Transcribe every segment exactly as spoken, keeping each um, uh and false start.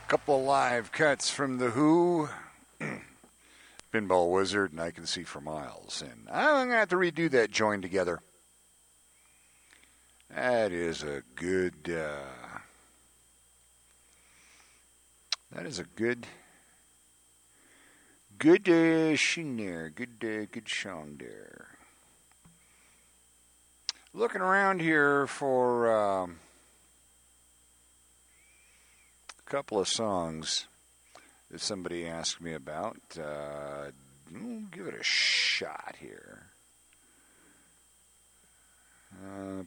Couple live cuts from The Who, Pinball Wizard, and I Can See for Miles. And I'm going to have to redo that join together. That is a good, uh, that is a good, good uh, shing there. Good, uh, good song there. Looking around here for um, a couple of songs that somebody asked me about. Uh, we'll give it a shot here. Uh,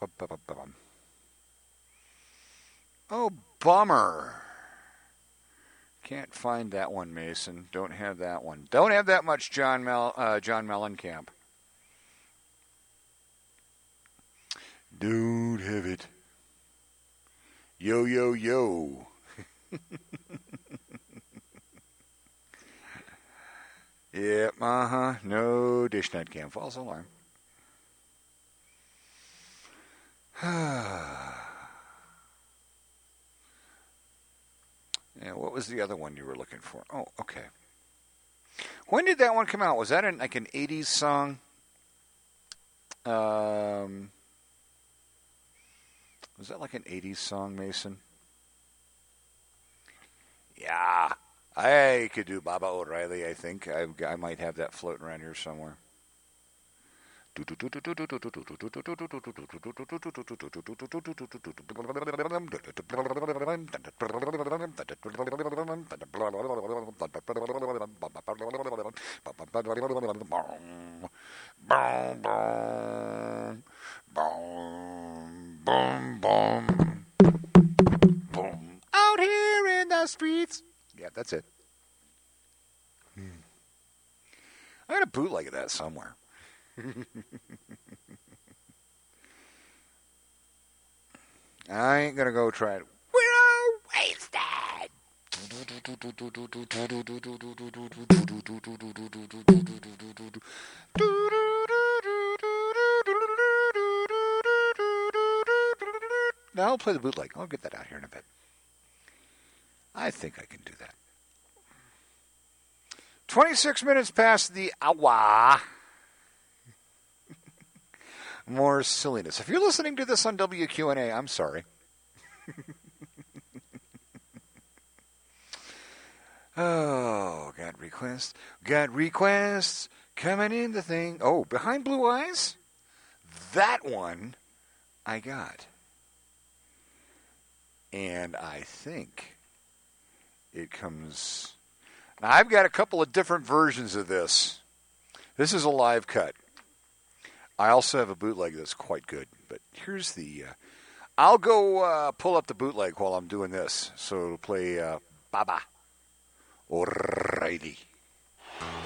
oh, bummer. Can't find that one, Mason. Don't have that one. Don't have that much John Mel, uh, John Mellencamp. Don't have it. Yo, yo, yo. Yep, uh-huh. No Dishnet Camp. False alarm. Yeah, what was the other one you were looking for? Oh, okay. When did that one come out? Was that in like an eighties song? Um, was that like an eighties song, Mason? Yeah. I could do Baba O'Reilly, I think. I, I might have that floating around here somewhere. Out here in the streets. Yeah, that's it. I got a bootleg of that somewhere. I ain't gonna go try it. We're all wasted. Now I'll play the bootleg. I'll get that out here in a bit. I think I can do that. twenty-six minutes past the hour. More silliness. If you're listening to this on W Q N A, I'm sorry. Oh, got requests. Got requests coming in the thing. Oh, Behind Blue Eyes? That one I got. And I think it comes... Now, I've got a couple of different versions of this. This is a live cut. I also have a bootleg that's quite good. But here's the... Uh, I'll go uh, pull up the bootleg while I'm doing this. So it'll play uh, Baba O'Reilly.